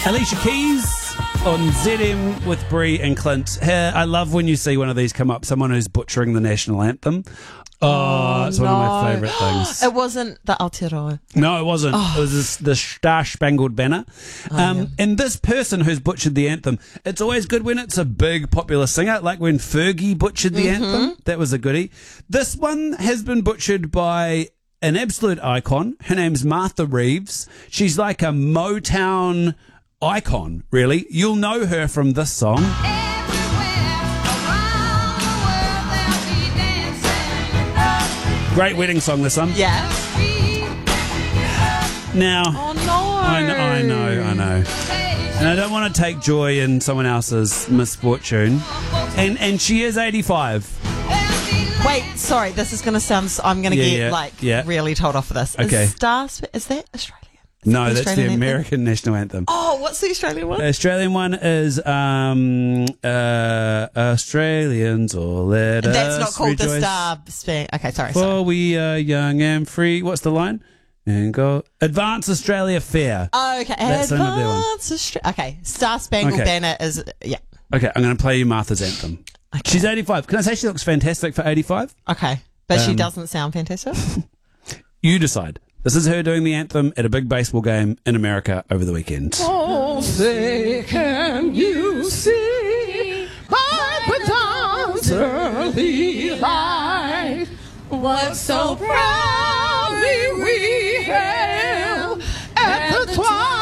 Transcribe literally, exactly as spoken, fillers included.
Alicia Keys on Z M with Bree and Clint. Here, I love when you see one of these come up, someone who's butchering the national anthem. Oh, it's no. one of my favourite things. It wasn't the Aotearoa. No, it wasn't. Oh. It was this, the Star Spangled Banner. Oh, um, yeah. And this person who's butchered the anthem, it's always good when it's a big popular singer, like when Fergie butchered the Mm-hmm. anthem. That was a goodie. This one has been butchered by an absolute icon. Her name's Martha Reeves. She's like a Motown icon, really. You'll know her from this song. Great wedding song, this one. Yeah. Now, Oh, no. I know, I know, I know. And I don't want to take joy in someone else's misfortune. And and she is eighty-five. Wait, sorry. This is going to sound... s- I'm going to Yeah, get, yeah, like, yeah. really told off for this. Okay. Is, Star, Sp- is that Australian? Is No, that that's the Australian anthem? American national anthem. Oh, what's the Australian one? The Australian one is um, uh, Australians all let us That's not called the rejoice, Star Span. Okay, sorry. for sorry. we are young and free. What's the line? And go Advance Australia Fair. Oh, okay. That's the name of their one. Advance Austra- Okay. Star Spangled Okay. Banner is... Yeah. Okay, I'm going to play you Martha's anthem. Okay. She's eighty-five. Can I say she looks fantastic for eighty-five? Okay. But she Um, doesn't sound fantastic? You decide. This is her doing the anthem at a big baseball game in America over the weekend. Oh, say can you see by the dawn's early light what so proudly we hailed at the twilight